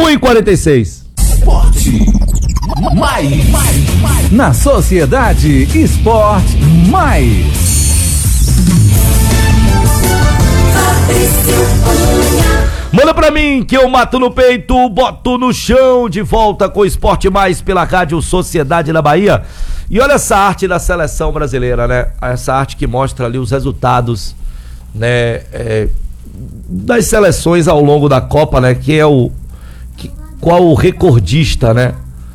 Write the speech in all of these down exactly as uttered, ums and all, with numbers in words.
um e quarenta e seis. Esporte mais, mais, mais. Na Sociedade Esporte Mais. Manda pra mim que eu mato no peito, boto no chão, de volta com o Esporte Mais pela Rádio Sociedade da Bahia. E olha essa arte da seleção brasileira, né? Essa arte que mostra ali os resultados, né? É, das seleções ao longo da Copa, né? Que é o... Que, qual o recordista, né?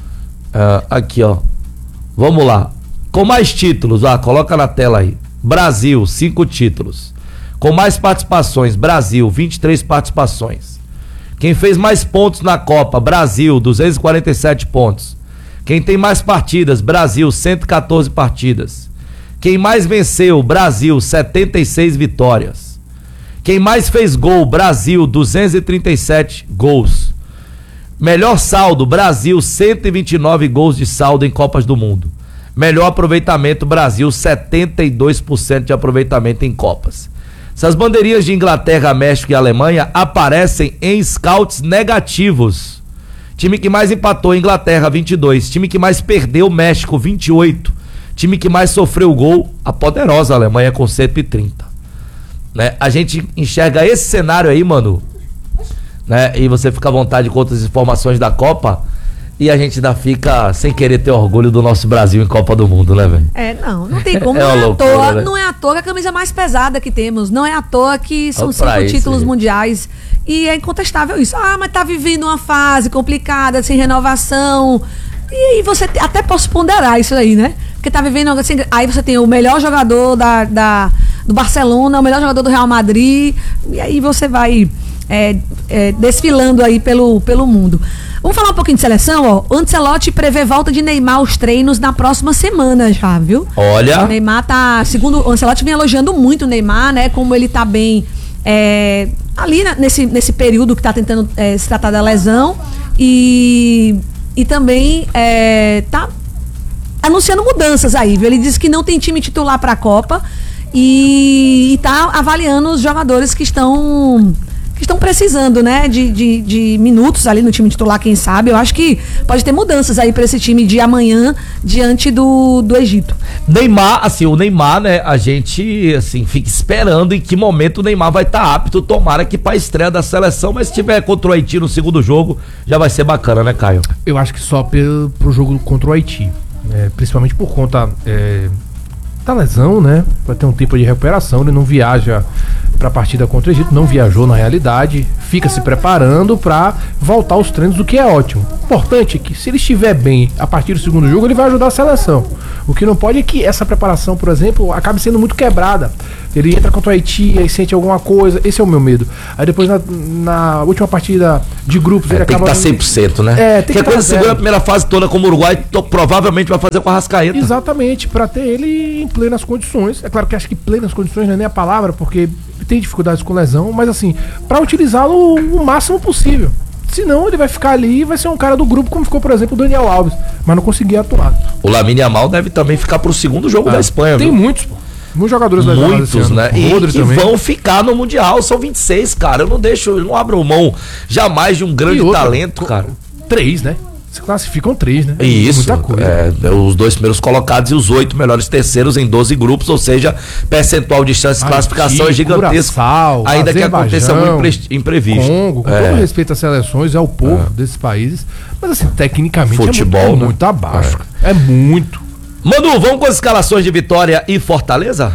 Ah, aqui, ó. Vamos lá. Com mais títulos, ah, coloca na tela aí. Brasil, cinco títulos. Com mais participações, Brasil, vinte e três participações. Quem fez mais pontos na Copa, Brasil, duzentos e quarenta e sete pontos. Quem tem mais partidas, Brasil, cento e quatorze partidas. Quem mais venceu, Brasil, setenta e seis vitórias. Quem mais fez gol, Brasil, duzentos e trinta e sete gols. Melhor saldo, Brasil, cento e vinte e nove gols de saldo em Copas do Mundo. Melhor aproveitamento, Brasil, setenta e dois por cento de aproveitamento em Copas. Essas bandeirinhas de Inglaterra, México e Alemanha aparecem em scouts negativos. Time que mais empatou, Inglaterra, vinte e dois. Time que mais perdeu, México, vinte e oito. Time que mais sofreu gol, a poderosa Alemanha, com cento e trinta. Né? A gente enxerga esse cenário aí, mano, né? E você fica à vontade com outras informações da Copa. E a gente ainda fica sem querer ter orgulho do nosso Brasil em Copa do Mundo, né, velho? É, não, não tem como. É não, é loucura, à toa, né? não é à toa que a camisa mais pesada que temos. Não é à toa que são Olha cinco pra isso, títulos gente. mundiais. E é incontestável isso. Ah, mas tá vivendo uma fase complicada, sem renovação. E aí você até posso ponderar isso aí, né? Porque tá vivendo assim. Aí você tem o melhor jogador da, da, do Barcelona, o melhor jogador do Real Madrid. E aí você vai é, é, desfilando aí pelo, pelo mundo. Vamos falar um pouquinho de seleção, ó. O Ancelotti prevê volta de Neymar aos treinos na próxima semana já, viu? Olha. O Neymar tá, segundo o Ancelotti, vem elogiando muito o Neymar, né? Como ele tá bem é, ali na, nesse, nesse período que tá tentando é, se tratar da lesão. E, e também é, tá anunciando mudanças aí, viu? Ele disse que não tem time titular pra Copa e, e tá avaliando os jogadores que estão... estão precisando, né, de, de, de minutos ali no time titular, quem sabe. Eu acho que pode ter mudanças aí para esse time de amanhã diante do, do Egito. Neymar, assim, o Neymar, né, a gente, assim, fica esperando em que momento o Neymar vai estar apto, tomara que pra estreia da seleção, mas se tiver contra o Haiti no segundo jogo, já vai ser bacana, né, Caio? Eu acho que só pelo, pro jogo contra o Haiti, é, principalmente por conta é, da lesão, né, vai ter um tempo de recuperação, ele não viaja para a partida contra o Egito, não viajou na realidade, fica se preparando para voltar aos treinos, o que é ótimo. Importante é que se ele estiver bem a partir do segundo jogo, ele vai ajudar a seleção. O que não pode é que essa preparação, por exemplo, acabe sendo muito quebrada. Ele entra contra o Haiti, aí sente alguma coisa, esse é o meu medo. Aí depois na, na última partida de grupos, É, ele tem acaba... que estar cem por cento, né? É, tem que que quando tá segura zero. a primeira fase toda como o Uruguai, to, provavelmente vai fazer com a Arrascaeta. Exatamente, para ter ele em plenas condições. É claro que acho que plenas condições não é nem a palavra, porque tem dificuldades com lesão, mas assim, para utilizá-lo o máximo possível. Senão ele vai ficar ali e vai ser um cara do grupo, como ficou, por exemplo, o Daniel Alves, mas não conseguia atuar. O Lamine Yamal deve também ficar pro segundo jogo Ah, da Espanha, tem viu? muitos, pô. Muitos jogadores da Muitos, né? E, Rodri e também. vão ficar no Mundial, são vinte e seis, cara. Eu não deixo, eu não abro mão jamais de um grande E outra, talento, cara. Três, né? Se classificam três, né? Isso, Muita coisa. é, os dois primeiros colocados e os oito melhores terceiros em doze grupos, ou seja, percentual de chance de Haiti, classificação é gigantesco, Curaçao, ainda que aconteça Azerbaijão, muito impre- imprevisto. Congo, com É. todo respeito às seleções, é o povo desses países, mas assim, tecnicamente Futebol, é muito, né? muito abaixo. É. é muito. Manu, vamos com as escalações de Vitória e Fortaleza?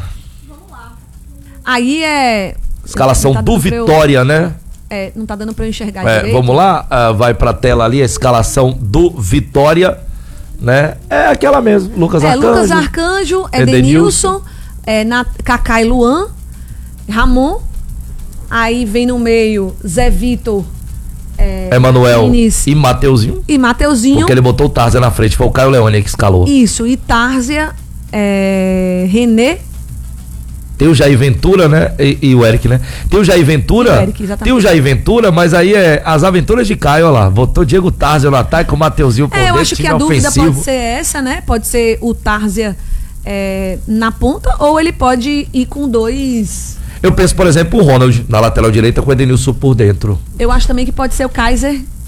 Aí é... Escalação Tá do dando pra eu- Vitória, né? É, não tá dando pra eu enxergar É, direito. vamos lá, ah, vai pra tela ali a escalação do Vitória, né? É aquela mesmo, Lucas É, Arcanjo. Lucas Arcanjo, Edenilson. Edenilson, é, na, Kaká e Luan, Ramon, aí vem no meio Zé Vitor, é, Emanuel Vinícius e Mateuzinho. e Mateuzinho. Porque ele botou o Tarzan na frente, foi o Caio Leone que escalou. Isso, e Tárzia, é, René. Tem o Jair Ventura, né? E, e o Eric, né? Tem o Jair Ventura. E o Eric, exatamente. Tem o Jair Ventura, mas aí é as aventuras de Caio, olha lá. Botou Diego Tarzan no ataque com o Mateuzinho por É, eu dentro, acho que time a dúvida ofensivo. pode ser essa, né? Pode ser o Tárzia é, na ponta, ou ele pode ir com dois. Eu penso, por exemplo, o Ronald na lateral direita com o Edenilson por dentro. Eu acho também que pode ser o Kaiser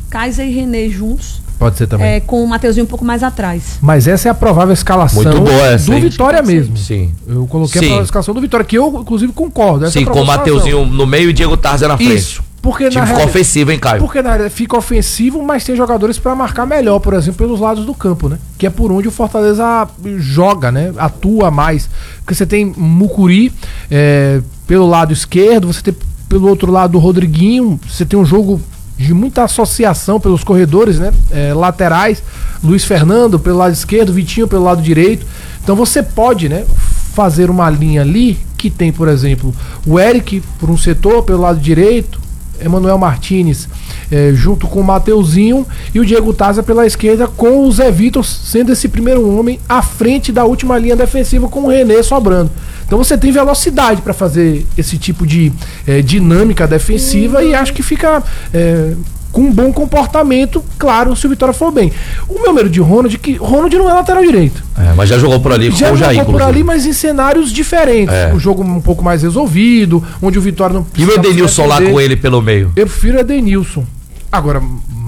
Kaiser e René juntos. Pode ser também. É, com o Mateuzinho um pouco mais atrás. Mas essa é a provável escalação Muito boa essa, do hein? Vitória mesmo. Sim. Eu coloquei Sim. a provável escalação do Vitória, que eu, inclusive, concordo. Essa Sim, é a com o provável escalação. Mateuzinho no meio e Diego Tarza na frente. Isso. Porque O time na ficou realidade- ofensivo, hein, Caio? Porque na realidade fica ofensivo, mas tem jogadores para marcar melhor, por exemplo, pelos lados do campo, né? Que é por onde o Fortaleza joga, né? Atua mais. Porque você tem Mucuri é, pelo lado esquerdo, você tem pelo outro lado o Rodriguinho, você tem um jogo de muita associação pelos corredores, né? É, laterais, Luiz Fernando pelo lado esquerdo, Vitinho pelo lado direito. Então você pode, né, fazer uma linha ali que tem, por exemplo, o Eric por um setor pelo lado direito, Emanuel Martinez eh, junto com o Mateuzinho e o Diego Tarza pela esquerda, com o Zé Vitor sendo esse primeiro homem à frente da última linha defensiva, com o René sobrando. Então você tem velocidade para fazer esse tipo de eh, dinâmica defensiva e acho que fica eh, com um bom comportamento, claro, se o Vitória for bem. O meu medo de Ronald é que Ronald não é lateral direito. É, mas já jogou por ali Já com o jogou Jair, por inclusive. ali, mas em cenários diferentes. É. Um jogo um pouco mais resolvido, onde o Vitória não E o precisava se Edenilson lá defender. com ele pelo meio? Eu prefiro Edenilson. Agora,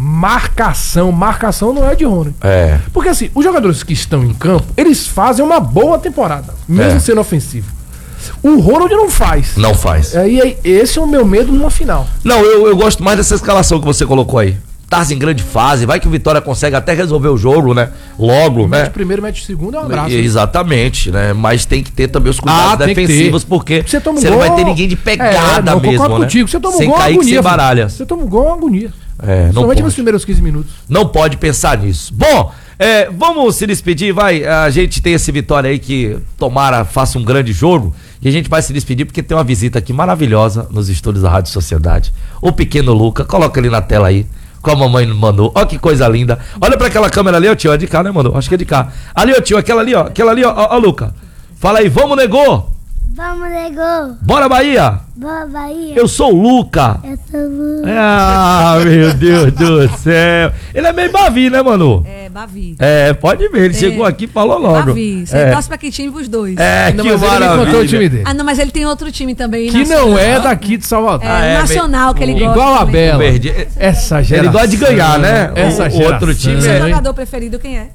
marcação, marcação não é de Ronald. É. Porque assim, os jogadores que estão em campo, eles fazem uma boa temporada, mesmo É. sendo ofensivo. O Ronald não faz. Não faz. Aí, aí, esse é o meu medo numa final. Não, eu, eu gosto mais dessa escalação que você colocou aí. Tarza em grande fase, vai que o Vitória consegue até resolver o jogo, né? Logo, Mete né? primeiro, mete segundo, é um abraço. Exatamente, né? Mas tem que ter também os cuidados Ah, tem que defensivos, ter. porque Você toma um você não vai gol- ter ninguém de pegada É, não, mesmo, concordo né? contigo. Você toma um sem gol, cair que agonia. sem filho. baralha. Você toma um gol, é agonia. É, não Somente nos pode. primeiros quinze minutos. Não pode pensar nisso. Bom, é, vamos se despedir, vai. A gente tem esse Vitória aí que tomara faça um grande jogo. E a gente vai se despedir porque tem uma visita aqui maravilhosa nos estúdios da Rádio Sociedade. O pequeno Luca, coloca ele na tela aí. Com a mamãe mandou. Ó que coisa linda. Olha pra aquela câmera ali, ó, tio. É de cá, né, mandou? Acho que é de cá. Ali, ó, tio, aquela ali, ó. Aquela ali, ó, ó, ó, Luca. Fala aí, vamos, negô. Vamos, Nego! Bora, Bahia. Boa, Bahia! Eu sou o Luca. Eu sou o... Ah, meu Deus do céu. Ele é meio Bavi, né, mano? É, Bavi. É, pode ver. Ele É. chegou aqui e falou logo. Bavi. Você É, torce pra que time pros dois? é Não, que mas ele me contou o time maravilha. dele. Ah, não, mas ele tem outro time também. Que nacional. não é daqui de Salvador. É, Ah, é, o Nacional, que ele gosta. Igual a também. Bela. Verde. Essa geração. Ele gosta de ganhar, né? Essa O- o geração. outro time Seu é- jogador preferido quem é?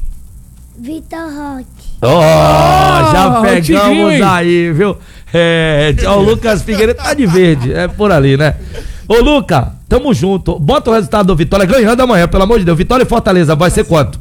Vitor Roque. Ó, já o Tigrinho, pegamos hein? aí, viu? É, ó, o Lucas Figueiredo tá de verde, é por ali, né? Ô, Luca, tamo junto. Bota o resultado do Vitória ganhando amanhã, pelo amor de Deus. Vitória e Fortaleza, vai ser quanto?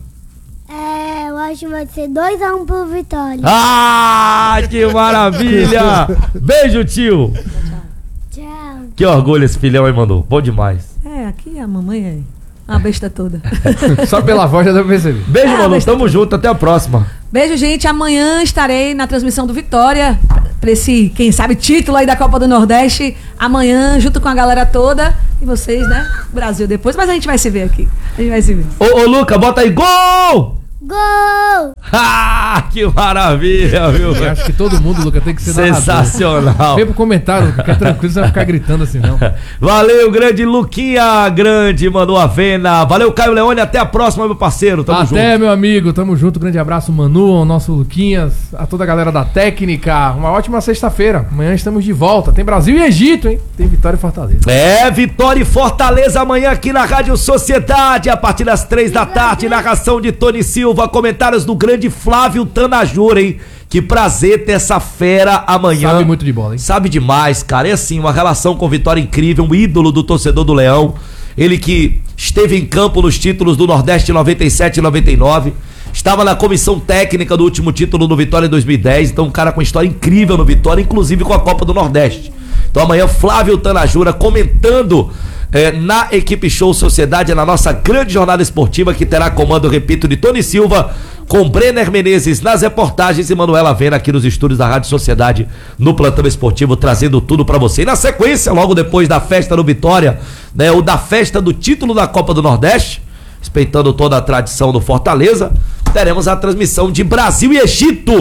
É, eu acho que vai ser dois a um pro Vitória. Ah, que maravilha! Beijo, tio. Tchau. Que orgulho esse filhão aí, mandou. Bom demais. É, aqui a mamãe é a besta toda. Só pela voz já deu pra perceber. Beijo, Ah, Manu. mas tá Tamo junto. Até a próxima. Beijo, gente. Amanhã estarei na transmissão do Vitória, pra esse, quem sabe, título aí da Copa do Nordeste. Amanhã, junto com a galera toda. E vocês, né? Brasil depois. Mas a gente vai se ver aqui. A gente vai se ver. Ô, ô, Luca, bota aí. Gol! Gol! Ah, que maravilha, viu? Eu acho que todo mundo, Luca, tem que ser narrador. Sensacional. Vem pro comentário, Luca, fica tranquilo, você vai ficar gritando assim, não. Valeu, grande Luquinha, grande Manu Avena. Valeu, Caio Leone. Até a próxima, meu parceiro. Tamo Até, junto. meu amigo, tamo junto. Grande abraço, Manu, ao nosso Luquinhas, a toda a galera da técnica. Uma ótima sexta-feira. Amanhã estamos de volta. Tem Brasil e Egito, hein? Tem Vitória e Fortaleza. É, Vitória e Fortaleza amanhã aqui na Rádio Sociedade, a partir das três da tarde, narração de Tony Silva, comentários do grande Flávio Tanajura, hein? Que prazer ter essa fera amanhã. Sabe muito de bola, hein? Sabe demais, cara. É assim, uma relação com Vitória incrível, um ídolo do torcedor do Leão. Ele que esteve em campo nos títulos do Nordeste noventa e sete e noventa e nove. Estava na comissão técnica do último título do Vitória em dois mil e dez. Então, um cara com história incrível no Vitória, inclusive com a Copa do Nordeste. Então, amanhã, Flávio Tanajura comentando é, na Equipe Show Sociedade, na nossa grande jornada esportiva, que terá comando, repito, de Tony Silva, com Brenner Menezes nas reportagens e Manuela Vena aqui nos estúdios da Rádio Sociedade, no Plantão Esportivo, trazendo tudo pra você. E na sequência, logo depois da festa do Vitória, né, o da festa do título da Copa do Nordeste, respeitando toda a tradição do Fortaleza, teremos a transmissão de Brasil e Egito,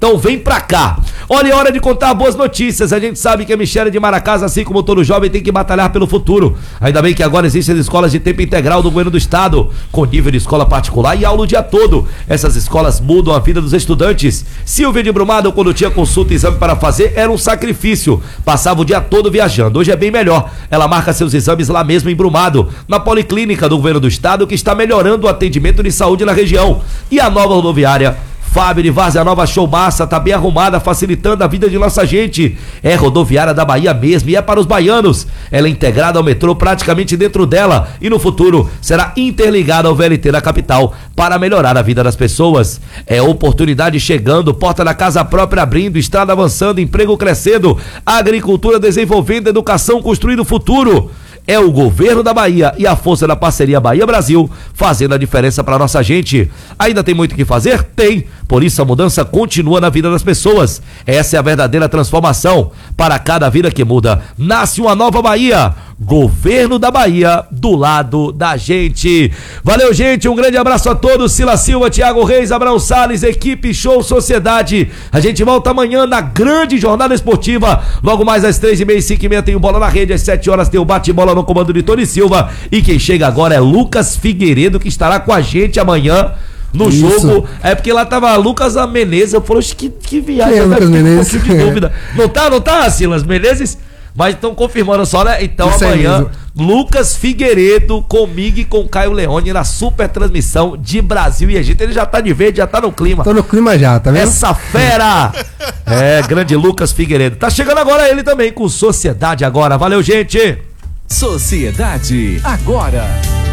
Então vem pra cá. Olha, é hora de contar boas notícias. A gente sabe que a Michele de Maracás, assim como todo jovem, tem que batalhar pelo futuro. Ainda bem que agora existem as escolas de tempo integral do governo do estado, com nível de escola particular e aula o dia todo. Essas escolas mudam a vida dos estudantes. Silvia de Brumado, quando tinha consulta e exame para fazer, era um sacrifício. Passava o dia todo viajando. Hoje é bem melhor. Ela marca seus exames lá mesmo em Brumado, na Policlínica do governo do estado, que está melhorando o atendimento de saúde na região. E a nova rodoviária Fábio de Várzea Nova Show Massa, tá bem arrumada, facilitando a vida de nossa gente. É rodoviária da Bahia mesmo e é para os baianos. Ela é integrada ao metrô praticamente dentro dela e no futuro será interligada ao V L T da capital para melhorar a vida das pessoas. É oportunidade chegando, porta da casa própria abrindo, estrada avançando, emprego crescendo, agricultura desenvolvendo, educação construindo o futuro. É o governo da Bahia e a força da parceria Bahia-Brasil fazendo a diferença para nossa gente. Ainda tem muito o que fazer? Tem. Por isso a mudança continua na vida das pessoas. Essa é a verdadeira transformação. Para cada vida que muda, nasce uma nova Bahia. Governo da Bahia do lado da gente. Valeu, gente. Um grande abraço a todos. Sila Silva, Thiago Reis, Abraão Salles, equipe Show Sociedade. A gente volta amanhã na grande jornada esportiva. Logo mais às três e meia e cinco e meia tem o Bola na Rede. Às sete horas tem o Bate-Bola no comando de Tony Silva. E quem chega agora é Lucas Figueiredo, que estará com a gente amanhã no Isso. jogo. É porque lá tava Lucas Menezes. Eu falei, que, que viagem. É, Lucas Menezes. Um pouquinho de dúvida. Não tá, não tá, Silas Menezes? Mas estão confirmando só, né? Então Isso amanhã, Lucas Figueiredo comigo e com Caio Leone na super transmissão de Brasil e Egito. Ele já tá de verde, já tá no clima. Tô no clima já, tá vendo? Essa fera! É, grande Lucas Figueiredo. Tá chegando agora ele também com Sociedade Agora. Valeu, gente! Sociedade Agora.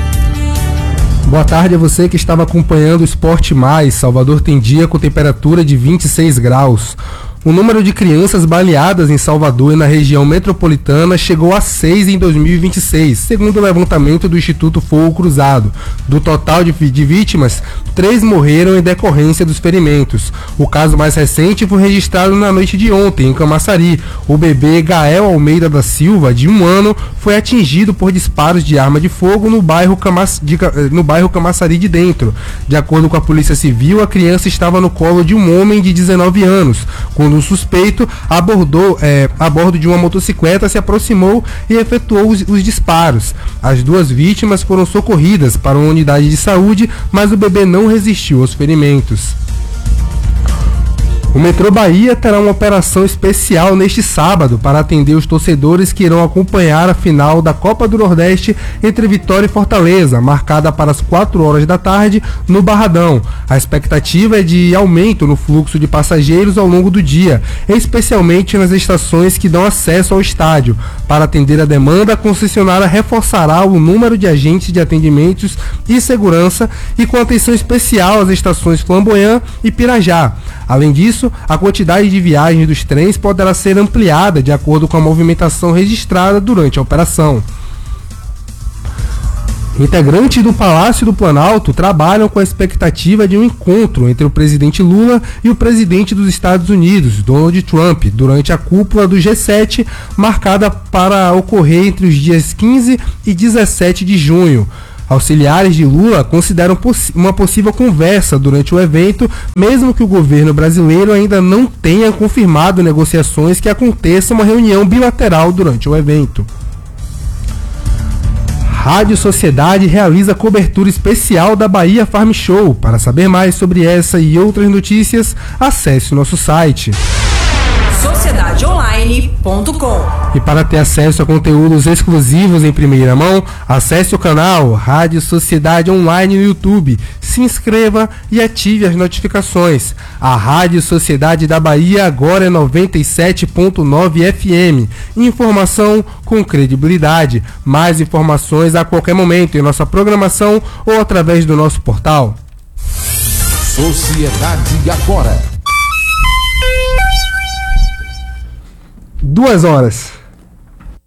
Boa tarde a você que estava acompanhando o Esporte Mais. Salvador tem dia com temperatura de vinte e seis graus. O número de crianças baleadas em Salvador e na região metropolitana chegou a seis em dois mil e vinte e seis, segundo o levantamento do Instituto Fogo Cruzado. Do total de, de vítimas, três morreram em decorrência dos ferimentos. O caso mais recente foi registrado na noite de ontem, em Camaçari. O bebê Gael Almeida da Silva, de um ano, foi atingido por disparos de arma de fogo no bairro, Cama, de, no bairro Camaçari de Dentro. De acordo com a Polícia Civil, a criança estava no colo de um homem de dezenove anos, quando o suspeito abordou, é, a bordo de uma motocicleta, se aproximou e efetuou os, os disparos. As duas vítimas foram socorridas para uma unidade de saúde, mas o bebê não resistiu aos ferimentos. O Metrô Bahia terá uma operação especial neste sábado para atender os torcedores que irão acompanhar a final da Copa do Nordeste entre Vitória e Fortaleza, marcada para as quatro horas da tarde no Barradão. A expectativa é de aumento no fluxo de passageiros ao longo do dia, especialmente nas estações que dão acesso ao estádio. Para atender a demanda, a concessionária reforçará o número de agentes de atendimentos e segurança e com atenção especial às estações Flamboyant e Pirajá. Além disso, a quantidade de viagens dos trens poderá ser ampliada de acordo com a movimentação registrada durante a operação. Integrantes do Palácio do Planalto trabalham com a expectativa de um encontro entre o presidente Lula e o presidente dos Estados Unidos, Donald Trump, durante a cúpula do G sete, marcada para ocorrer entre os dias quinze e dezessete de junho. Auxiliares de Lula consideram poss- uma possível conversa durante o evento, mesmo que o governo brasileiro ainda não tenha confirmado negociações que aconteça uma reunião bilateral durante o evento. Rádio Sociedade realiza cobertura especial da Bahia Farm Show. Para saber mais sobre essa e outras notícias, acesse o nosso site sociedade online ponto com. E para ter acesso a conteúdos exclusivos em primeira mão, acesse o canal Rádio Sociedade Online no YouTube, se inscreva e ative as notificações. A Rádio Sociedade da Bahia agora é noventa e sete ponto nove F M. Informação com credibilidade. Mais informações a qualquer momento em nossa programação ou através do nosso portal. Sociedade Agora. Duas horas.